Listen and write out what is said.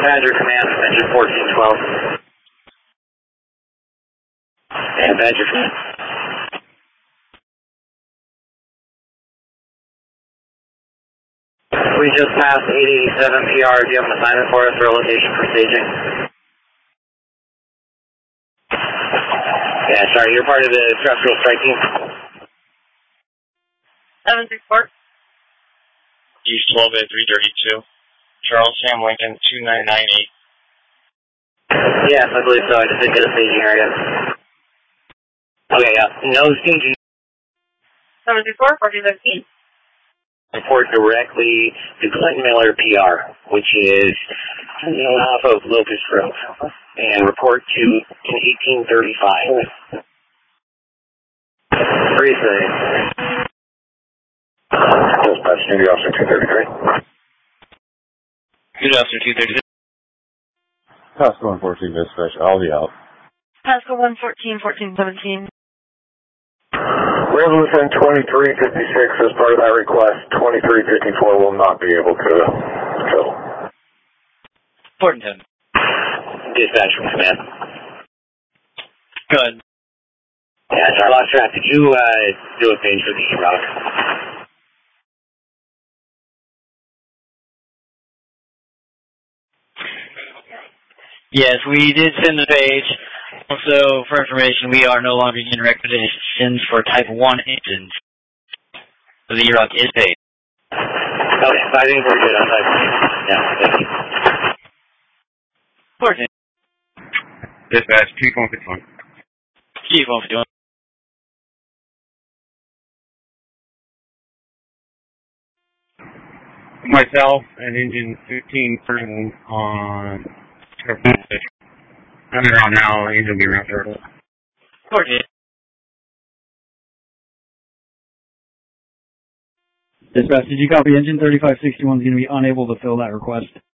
Badger Command, engine 1412. And Badger Command. We just passed 887 PR. Do you have an assignment for us or a location for staging? Yeah, sorry, you're part of the terrestrial strike team. 764. East 12 at 332. Charles Sam Lincoln 2998. Yes, I believe so. I just didn't get a staging area. Okay, yeah. No staging. 764, 1413. Report directly to Clinton Miller PR, which is off of Locust Grove, and report to 1835. What do you say? Dispatch, Duty Officer 233. Duty Officer 233. Pascal 114 dispatch, I'll be out. Pascal 114, 1417. Resolution 2356, as part of that request, 2354 will not be able to fill. 410. Dispatch from command. Go ahead. Yeah, sorry, I lost track. Did you do a page for the E-Rock? Yes, we did send the page. Also, for information, we are no longer getting recommendations for Type 1 engines. So the E-Rock is paid. Okay, I think we're good on Type 1. Yeah, thank you. 14. Dispatch, Chief 151. Chief 151. Myself and engine 15 on Turtle Station. I'm around now, engine will be around Turtle. 14. Dispatch, did you copy? Engine 3561 is going to be unable to fill that request.